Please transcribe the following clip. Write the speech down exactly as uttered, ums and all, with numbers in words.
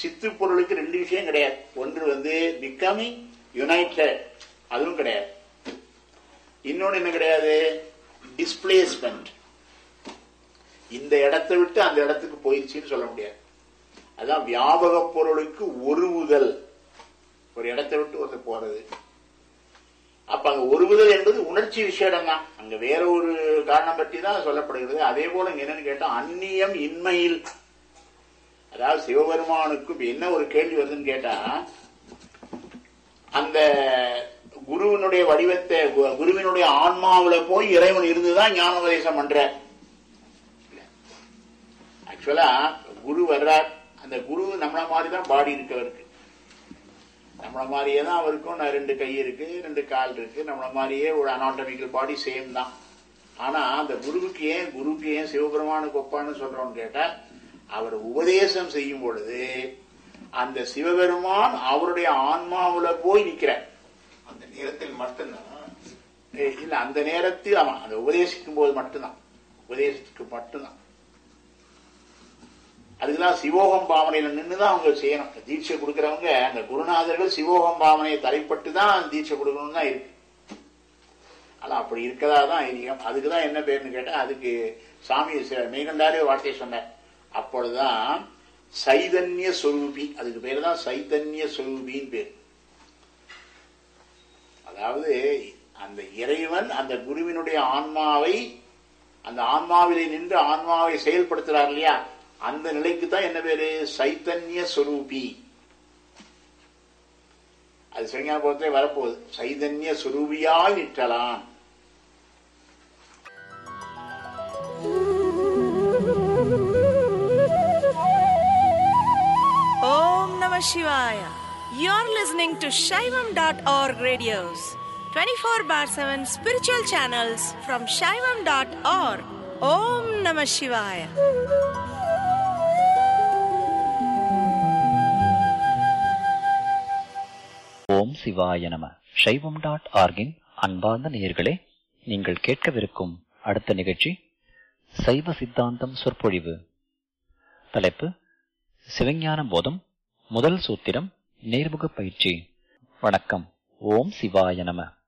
சித்து பொருளுக்கு ரெண்டு விஷயம் கிடையாது. ஒன்று வந்து பிகமிங் யுனைடெட், அதுவும் கிடையாது. இன்னொன்னு என்ன கிடையாது, டிஸ்பிளேஸ்மெண்ட். இந்த இடத்தை விட்டு அந்த இடத்துக்கு போயிடுச்சுன்னு சொல்ல முடியாது. அதான் வியாபக பொருளுக்கு ஒருவுதல், ஒரு இடத்தை விட்டு ஒருத்தர் போறது. அப்ப அங்க ஒருவுதல் என்பது உணர்ச்சி விஷயம் தான், அங்க வேற ஒரு காரணம் பற்றி தான் சொல்லப்படுகிறது. அதே போல இங்க என்னன்னு கேட்டா அந்நியம் இன்மையில், அதாவது சிவபெருமானுக்கும் என்ன ஒரு கேள்வி வருதுன்னு கேட்டா, அந்த குருவினுடைய வடிவத்தை, குருவினுடைய ஆன்மாவில போய் இறைவன் இருந்துதான் ஞானோபதேசம் பண்ற. ஆக்சுவலா குரு வர்றார், அந்த குரு நம்மள மாதிரிதான் பாடி இருக்கவருக்கு, நம்மள மாதிரியே தான் அவருக்கும் ரெண்டு கை இருக்கு, ரெண்டு கால் இருக்கு, நம்மள மாதிரியே ஒரு அனாட்டமிக்கல் பாடி சேம் தான். ஆனா அந்த குருவுக்கு ஏன் குருவுக்கு ஏன் சிவபெருமானுக்கு ஒப்பான்னு சொல்றோம்னு கேட்டா, அவர் உபதேசம் செய்யும் பொழுது அந்த சிவபெருமான் அவருடைய ஆன்மாவுல போய் நிக்கிறார். அந்த நேரத்தில் மட்டும்தான் இல்ல, அந்த நேரத்தில் ஆமா, அந்த உபதேசிக்கும் போது மட்டும்தான், உபதேசத்துக்கு மட்டும்தான். அதுக்கெல்லாம் சிவோகம் பாவனையில நின்றுதான் அவங்க செய்யணும். தீட்சை கொடுக்கறவங்க அந்த குருநாதர்கள் சிவோகம் பாவனையை தலைப்பட்டு தான் தீட்சை கொடுக்கணும்னு தான் இருக்கு. ஆனா அப்படி இருக்கதா தான் ஐதீகம். அதுக்குதான் என்ன பேருன்னு கேட்டா, அதுக்கு சாமி மெய்கண்டாரே வார்த்தையை சொன்னார். அப்பொழுதுதான் சைதன்ய சொரூபி, அதுக்கு பேரு தான் சைதன்ய சொரூபின்னு பேர். அதாவது அந்த இறைவன் அந்த குருவினுடைய ஆன்மாவை, அந்த ஆன்மாவிலே நின்று ஆன்மாவை செயல்படுத்துறார் இல்லையா, அந்த நிலைக்கு தான் என்ன பேரு, சைதன்ய சொரூபி. அது சிவஞான போதத்திலே வரப்போகுது, Chaitanya சொரூபியாய் நிற்றலாம். Om Namah Shivaya. You're listening to Shaivam dot org radios, twenty-four bar seven spiritual channels from Shaivam dot org. Om Namah Shivaya. ஓம் சிவாய நம. சைவம் டாட் ஆர்கின் அன்பார்ந்த நேயர்களே, நீங்கள் கேட்கவிருக்கும் அடுத்த நிகழ்ச்சி சைவ சித்தாந்தம் சொற்பொழிவு. தலைப்பு சிவஞான போதம், முதல் சூத்திரம், நேர்முக பயிற்சி. வணக்கம். ஓம் சிவாய நம.